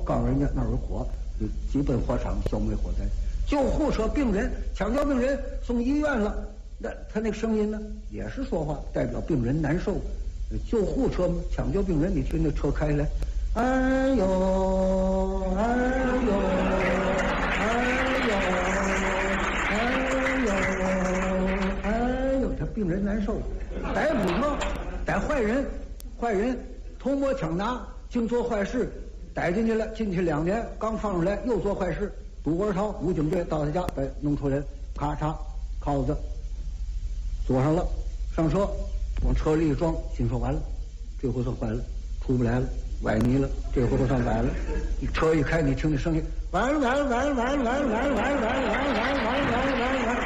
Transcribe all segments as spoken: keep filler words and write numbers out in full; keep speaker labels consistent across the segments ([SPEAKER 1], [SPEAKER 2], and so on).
[SPEAKER 1] 告诉人家那儿有火，就基本火场消灭火灾。救护车、病人抢救病人送医院了，那他那个声音呢，也是说话，代表病人难受。救护车嘛，抢救病人，你听那车开来，哎呦，哎呦，哎呦，哎呦，哎呦，他病人难受。逮捕嘛，逮坏人，坏人偷摸抢拿，净做坏事，逮进去了，进去两年，刚放出来又做坏事。杜国涛武警队到他家，把弄出来，咔嚓，铐子锁上了，上车，往车里一装，心说完了，这回算坏了，出不来了，崴泥了，这回算崴了。你车一开，你听那声音，完了完了完了完了完了完了完了完了完了完了完了完了完了。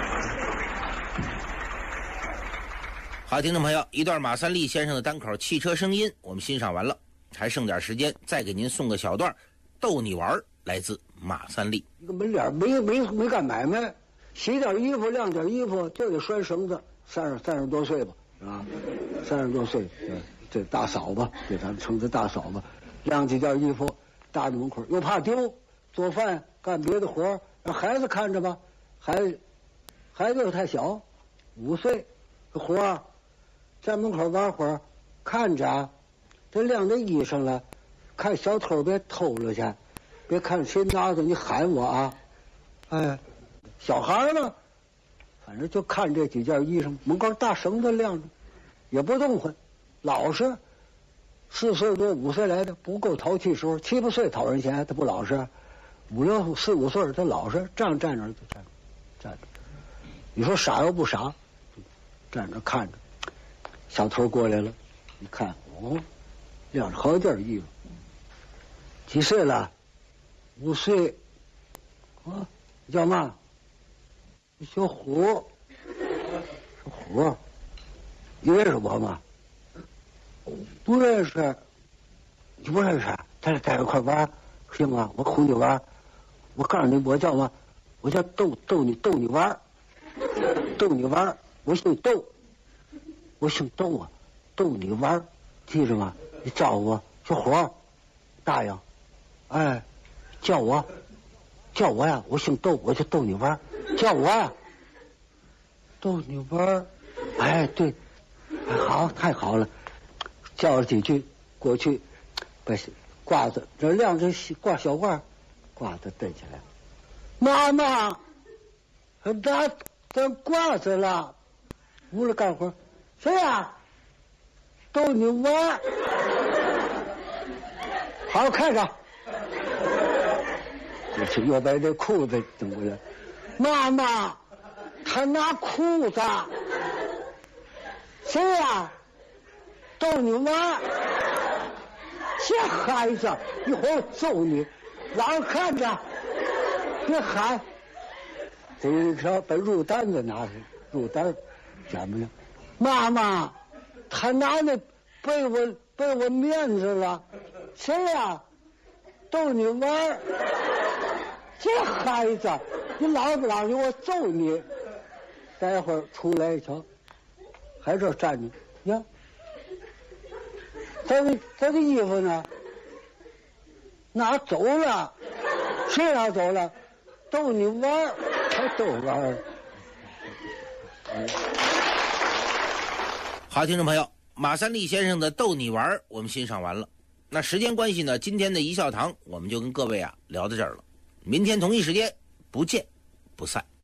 [SPEAKER 2] 好，听众朋友，一段马三立先生的单口《汽车声音》我们欣赏完了，还剩点时间，再给您送个小段逗你玩，来自马三立。
[SPEAKER 1] 一个门脸没没没干买卖，洗点衣服晾点衣服就得拴绳子，三十三十多岁吧，啊，三十多岁，这大嫂吧，给咱称之大嫂吧，晾几件衣服，搭在门口，又怕丢，做饭干别的活让孩子看着吧，孩子孩子又太小，五岁，这活儿在门口玩会儿，看着啊，这晾着衣裳了，看小偷别偷了去，别看谁拿着你喊我啊，哎，小孩嘛，反正就看这几件衣裳，门口大绳子晾着，也不动换，老实。四岁多五岁来的不够淘气时候，七八岁讨人嫌，他不老实，五六四五岁他老实，站站那儿就站站着。你说傻又不傻，站着看着。小偷过来了，一看哦，晾着好件衣服。几岁了？五岁。啊，你叫嘛？小虎。小虎，你认识我吗？不认识。你不认识？咱俩在一块玩，行吗？我哄你玩。我告诉你，我叫嘛？我叫逗逗你逗你玩，逗你玩。我姓窦。我姓窦啊，逗你玩，记着吗？你叫我小伙，答应，哎，叫我，叫我呀，我姓窦，我就逗你玩，叫我呀，逗你玩，哎，对，哎，好，太好了，叫了几句，过去，把褂子这晾着挂小褂，褂子蹬起来，妈妈，拿咱褂子了，屋里干活。谁呀？逗你玩，好好看着。这又把这裤子整过来，妈妈，他拿裤子。谁呀？逗你玩。这孩子，一会儿我揍你，老实看着，别喊。这一条把入单子拿去，入单怎么样？妈妈，他拿那被我被我面子了，谁呀？逗你玩，这孩子，你老不老实，我揍你！待会儿出来一瞧，还这站着呀？他的他的衣服呢？拿走了？谁拿走了？逗你玩，还逗玩。
[SPEAKER 2] 好，听众朋友，马三立先生的逗你玩我们欣赏完了。那时间关系呢，今天的一笑堂我们就跟各位啊聊到这儿了。明天同一时间不见不散。